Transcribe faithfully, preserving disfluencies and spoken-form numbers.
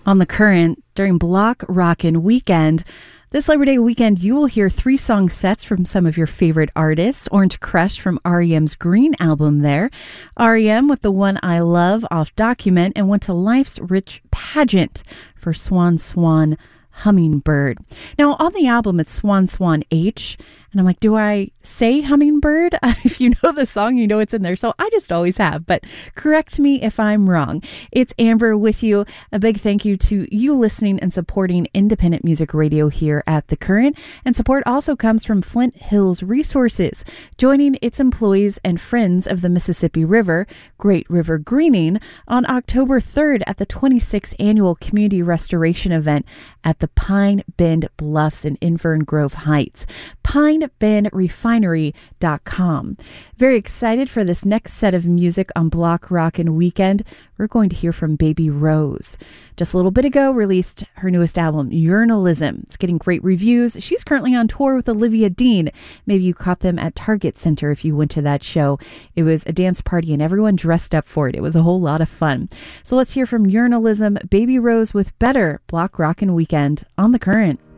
On The Current, during Block Rockin' Weekend, this Labor Day weekend, you will hear three song sets from some of your favorite artists. Orange Crush from R E M's Green album there. R E M with The One I Love off Document, and went to Life's Rich Pageant for Swan Swan Hummingbird. Now, on the album, it's Swan Swan H. And I'm like, do I say Hummingbird? If you know the song, you know it's in there. So I just always have. But correct me if I'm wrong. It's Amber with you. A big thank you to you listening and supporting independent music radio here at The Current. And support also comes from Flint Hills Resources, joining its employees and friends of the Mississippi River, Great River Greening, on October third at the twenty-sixth Annual Community Restoration Event at the Pine Bend Bluffs in Infern Grove Heights. Pine Bend Refinery dot com. Very excited for this next set of music on Block Rockin' Weekend. We're going to hear from Baby Rose. Just a little bit ago, released her newest album, Journalism. It's getting great reviews. She's currently on tour with Olivia Dean. Maybe you caught them at Target Center if you went to that show. It was a dance party and everyone dressed up for it. It was a whole lot of fun. So let's hear from Journalism, Baby Rose with Better, Block Rockin' Weekend on The Current.